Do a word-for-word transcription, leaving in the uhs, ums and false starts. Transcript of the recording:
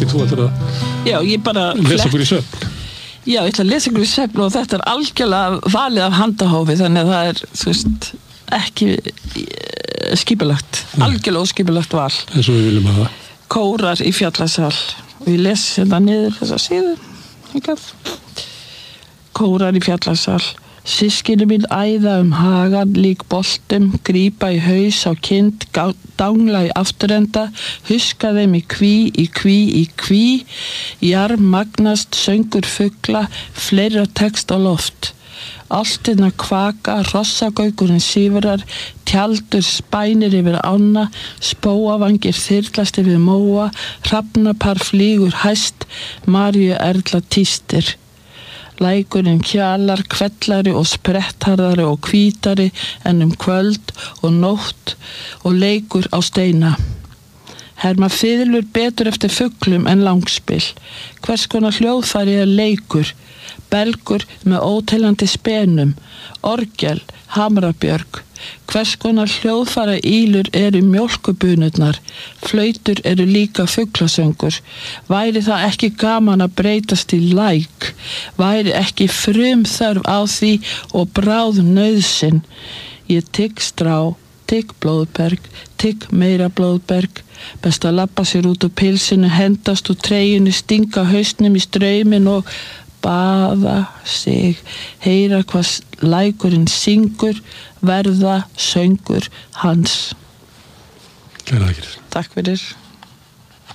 Kristín, þú ætlar að Já, ég bara lesa okkur í svefn. Já, ég ætla að lesa ykkur í svefn og þetta er algjörlega valið af handahófi, þannig að það er, þú veist, ekki skipulagt, algjörlega óskipulagt val. Eins og við viljum hafa. Kórar í fjallasal og ég les þetta niður þessa síðu. Hingað. Kórar í fjallasal. Systkini mín æða um hagan lík boltum, grípa í haus á kind, dangla í afturenda, huska þeim í kví, í kví, í kví, jarm magnast, söngur fugla, fleira text á loft. Álftina kvaka, rossagaugurinn sífrar, tjaldur spænir yfir ána, spóavangir þyrlast yfir móa, hrafnapar flýgur hæst, Maríu Erla tístir. Lækurinn kjalar, kvellari og sprettharðari og hvítari en um kvöld og nótt og leikur á steina. Herma fiðlur betur eftir fuglum en langspil. Hvers konar hljóðfæri er leikur? Belgur með óteljandi spenum, orgel, hamrabjörg. Hvers konar hljóðfæra ílur eru mjólkubunurnar, flautur eru líka fuglasöngur. Væri það ekki gaman að breytast í læk? Væri ekki frum þörf á því og bráð nauðsyn? Ég tygg strá, tygg blóðberg, tygg meira blóðberg. Best að labba sér út úr pilsinu, hendast úr treyjunni, stinga hausnum í straumin og baða sig, heyra hvað lækurinn syngur, verða söngur hans. Kæra þakkir. Takk fyrir.